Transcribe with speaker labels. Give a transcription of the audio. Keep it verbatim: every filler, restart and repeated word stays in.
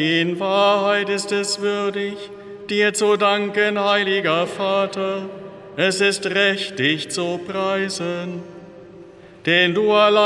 Speaker 1: In Wahrheit ist es würdig, dir zu danken, heiliger Vater. Es ist recht, dich zu preisen. Denn du allein